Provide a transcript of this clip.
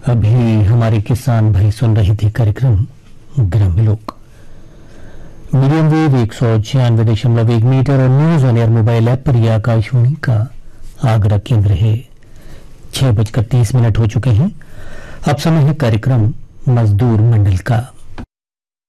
अभी हमारे किसान भाई सुन रहे थे कार्यक्रम ग्राम्य लोक। मीडियम वेव 196.1 मीटर और news on air mobile app पर यह आकाशवाणी का आगरा केंद्र है। 6:30 हो चुके हैं। अब समय है कार्यक्रम मजदूर मंडल का।